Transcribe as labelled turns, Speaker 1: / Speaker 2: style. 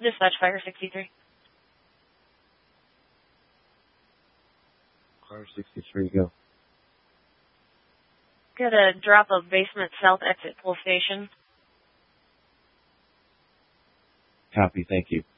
Speaker 1: Dispatch Fire 63.
Speaker 2: Fire 63, go.
Speaker 1: Got a drop of basement south exit pull station.
Speaker 2: Copy, thank you.